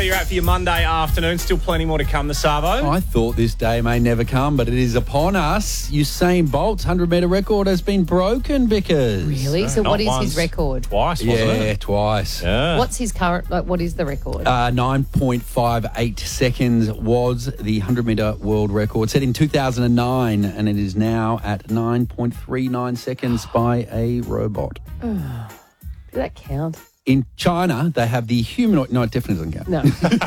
where you're at for your Monday afternoon. Still plenty more to come, the Savo. I thought this day may never come, but it is upon us. Usain Bolt's 100-metre record has been broken, Bickers. Really? So Not what is once, his record? Twice, wasn't Yeah, it? twice. Yeah. What's his current, what is the record? 9.58 seconds was the 100-metre world record, set in 2009, and it is now at 9.39 seconds by a robot. Does that count? In China, they have the humanoid... No, it definitely doesn't count. No.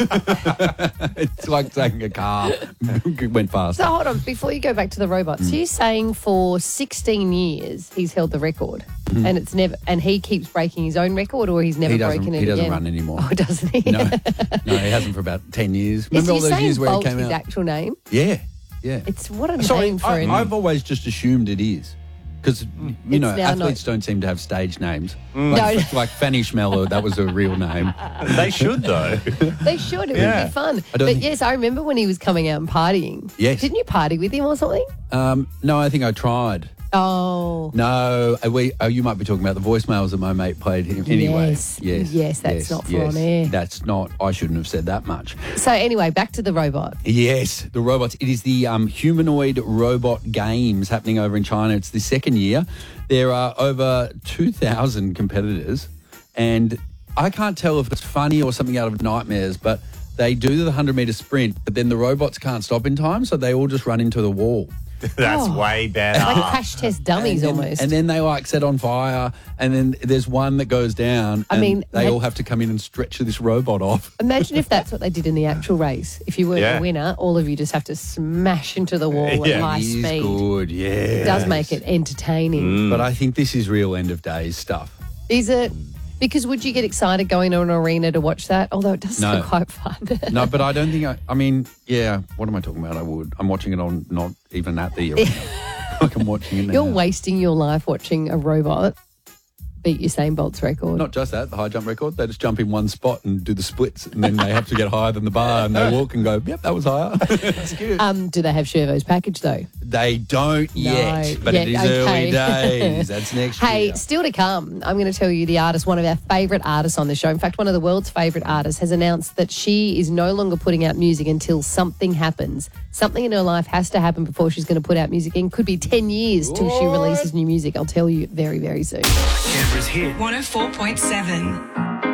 It's like taking a car. It went fast. So hold on, before you go back to the robots, so you're saying for 16 years he's held the record, and it's never, and he keeps breaking his own record, or he's never broken it He doesn't again? run anymore. Oh, doesn't he? No, he hasn't for about 10 years. Is Remember all those Usain years where Bolt it came his out? actual name? Yeah, yeah. It's what a Sorry, name for an... I've always just assumed it is. Because, you know, now athletes don't seem to have stage names. No. Like Fanny Schmeller, that was a real name. They should, though. They should. It Yeah. would be fun. I don't But think- yes, I remember when he was coming out and partying. Yes. Didn't you party with him or something? No, I think I tried. Oh. No, you might be talking about the voicemails that my mate played him. Anyway, Yes, that's not for on air. That's not, I shouldn't have said that much. So anyway, back to the robot. Yes, the robots. It is the humanoid robot games happening over in China. It's the second year. There are over 2,000 competitors, and I can't tell if it's funny or something out of nightmares, but they do the 100-metre sprint, but then the robots can't stop in time, so they all just run into the wall. That's way better. Like crash test dummies almost. And then they like set on fire, and then there's one that goes down, I mean, they all have to come in and stretch this robot off. Imagine if that's what they did in the actual race. If you weren't Yeah. a winner, all of you just have to smash into the wall Yeah. at high It is speed. good, yeah. It does make it entertaining. But I think this is real end of days stuff. Is it? Because would you get excited going to an arena to watch that? Although it does No. sound quite fun. No, but I don't think I mean, yeah, what am I talking about? I would. I'm watching it on, not even at the arena. Like I'm watching it now. You're wasting your life watching a robot beat Usain Bolt's record. Not just that, the high jump record. They just jump in one spot and do the splits, and then they have to get higher than the bar, and they walk and go, yep, that was higher. That's cute. Do they have Shervo's package though? They don't yet, but it is early days. That's next Hey, year. still to come, I'm going to tell you the artist, one of our favourite artists on the show. In fact, one of the world's favourite artists has announced that she is no longer putting out music until something happens. Something in her life has to happen before she's going to put out music. And could be 10 years till she releases new music. I'll tell you very, very soon. Canberra's hit 104.7.